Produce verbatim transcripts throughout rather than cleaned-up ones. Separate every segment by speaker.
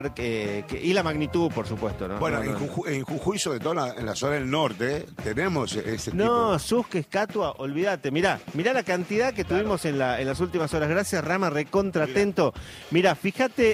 Speaker 1: Que, que, y la magnitud, por supuesto, ¿no?
Speaker 2: Bueno,
Speaker 1: no,
Speaker 2: en,
Speaker 1: no,
Speaker 2: Jujuy, en Jujuy, sobre todo en la, en la zona del norte, ¿eh? Tenemos ese tipo.
Speaker 1: No, Susque, Escatua, olvídate. Mirá, mirá la cantidad que claro. tuvimos en, la, en las últimas horas. Gracias, Rama, recontra atento. Mirá, fíjate,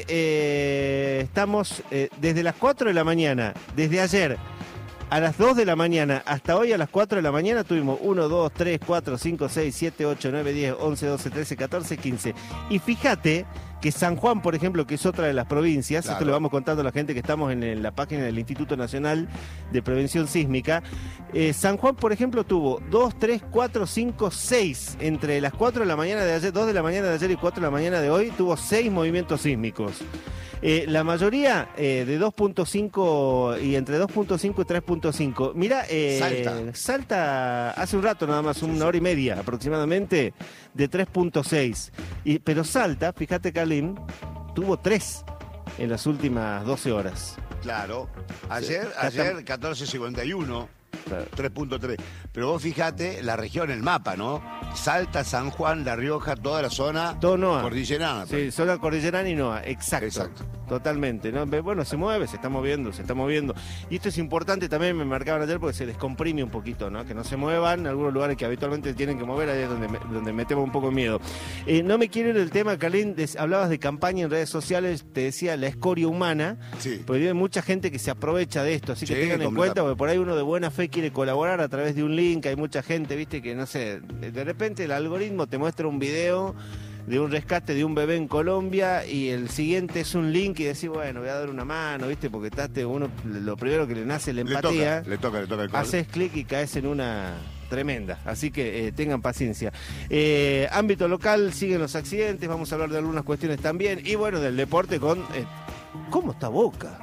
Speaker 1: eh, estamos eh, desde las cuatro de la mañana, desde ayer a las dos de la mañana hasta hoy a las cuatro de la mañana tuvimos uno, dos, tres, cuatro, cinco, seis, siete, ocho, nueve, diez, once, doce, trece, catorce, quince. Y fíjate que San Juan, por ejemplo, que es otra de las provincias, claro. Esto le vamos contando a la gente que estamos en, en la página del Instituto Nacional de Prevención Sísmica. Eh, San Juan, por ejemplo, tuvo dos, tres, cuatro, cinco, seis, entre las cuatro de la mañana de ayer, dos de la mañana de ayer y cuatro de la mañana de hoy, tuvo seis movimientos sísmicos. Eh, la mayoría eh, de dos punto cinco y entre dos punto cinco y tres punto cinco. Mira, eh, Salta. Salta hace un rato nada más, una sí, sí. hora y media aproximadamente, de tres punto seis. Y, pero Salta, fíjate, Carlín, tuvo tres en las últimas doce horas.
Speaker 2: Claro, ayer, sí. ayer catorce cincuenta y uno. Claro. tres punto tres. Pero vos fijate la región, el mapa, ¿no? Salta, San Juan, La Rioja, toda la zona
Speaker 1: Todo Noa.
Speaker 2: cordillerana.
Speaker 1: Sí, zona cordillerana y Noa, exacto.
Speaker 2: Exacto.
Speaker 1: Totalmente, ¿no? Bueno, se mueve, se está moviendo, se está moviendo. Y esto es importante también, me marcaban ayer, porque se descomprime un poquito, ¿no? Que no se muevan, en algunos lugares que habitualmente tienen que mover, ahí es donde, me, donde metemos un poco de miedo. Eh, no me quiero ir del tema, Carlín, des, hablabas de campaña en redes sociales, te decía la escoria humana,
Speaker 2: sí.
Speaker 1: Porque hay mucha gente que se aprovecha de esto, así que sí, tengan en cuenta, porque por ahí uno de buena fe quiere colaborar a través de un link, hay mucha gente, viste, que no sé, de repente el algoritmo te muestra un video de un rescate de un bebé en Colombia y el siguiente es un link y decís, bueno, voy a dar una mano, ¿viste? Porque estás, uno, lo primero que le nace es la empatía.
Speaker 2: Le toca, le toca, le toca.
Speaker 1: Haces clic y caes en una tremenda. Así que eh, tengan paciencia. Eh, ámbito local, siguen los accidentes, vamos a hablar de algunas cuestiones también. Y bueno, del deporte con... Eh, ¿Cómo está Boca?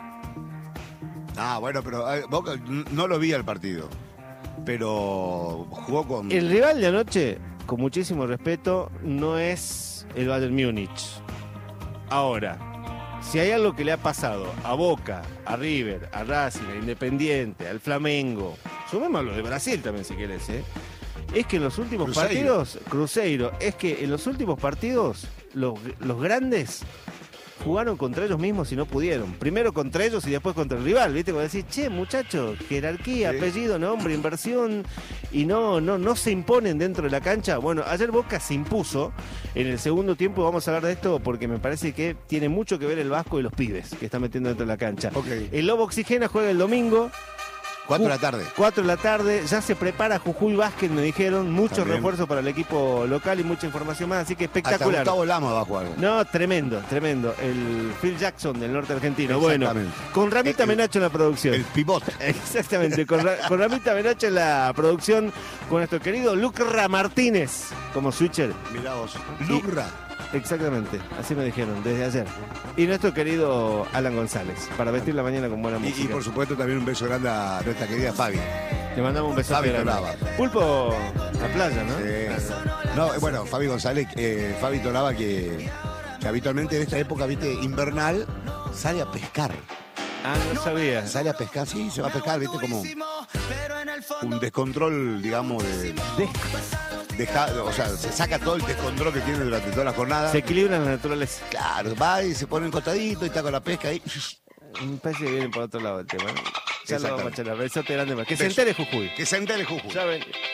Speaker 2: Ah, bueno, pero eh, Boca no lo vi al partido, pero jugó con...
Speaker 1: El rival de anoche, con muchísimo respeto, no es el Bayern Múnich. Ahora, si hay algo que le ha pasado a Boca, a River, a Racing, a Independiente, al Flamengo, sumemos a los de Brasil también si querés, ¿eh? Es que en los últimos Cruzeiro. partidos, Cruzeiro, es que en los últimos partidos, los, los grandes jugaron contra ellos mismos y no pudieron. Primero contra ellos y después contra el rival, ¿viste? Cuando decís, che, muchacho, jerarquía, sí. apellido, nombre, inversión, y no, no, no se imponen dentro de la cancha. Bueno, ayer Boca se impuso en el segundo tiempo, vamos a hablar de esto porque me parece que tiene mucho que ver el Vasco y los pibes que están metiendo dentro de la cancha.
Speaker 2: Okay.
Speaker 1: El Lobo Oxigena juega el domingo.
Speaker 2: Cuatro de la tarde.
Speaker 1: Cuatro de la tarde, ya se prepara Jujuy Vázquez, me dijeron, mucho
Speaker 2: También.
Speaker 1: refuerzo para el equipo local y mucha información más, así que espectacular.
Speaker 2: Hasta Gustavo Lama va a jugar.
Speaker 1: No, tremendo, tremendo. El Phil Jackson del norte argentino. Bueno, con Ramita el, Menacho en la producción.
Speaker 2: El pivote.
Speaker 1: Exactamente, con, con Ramita Menacho en la producción, con nuestro querido Lucra Martínez como switcher.
Speaker 2: Mirá vos, Lucra.
Speaker 1: Exactamente, así me dijeron desde ayer. Y nuestro querido Alan González, para vestir la mañana con buena música.
Speaker 2: Y, y por supuesto también un beso grande a nuestra querida Fabi.
Speaker 1: Le mandamos un beso
Speaker 2: Fabi
Speaker 1: grande.
Speaker 2: Tolaba.
Speaker 1: Pulpo a playa, ¿no?
Speaker 2: Sí. No, bueno, Fabi González, eh, Fabi Tolaba que, que habitualmente en esta época, viste, invernal, sale a pescar.
Speaker 1: Ah, no sabía.
Speaker 2: Sale a pescar, sí, se va a pescar, viste, como un descontrol, digamos, de... de... Deja, o sea, se saca todo el descontrol que tiene durante toda la jornada.
Speaker 1: Se equilibra en la naturaleza.
Speaker 2: Claro, va y se pone encostadito y está con la pesca ahí.
Speaker 1: Me parece que viene por otro lado el tema. Ya lo vamos a echar. Besote grande más. Que se entere Jujuy.
Speaker 2: Que se entere Jujuy.
Speaker 1: Ya ven.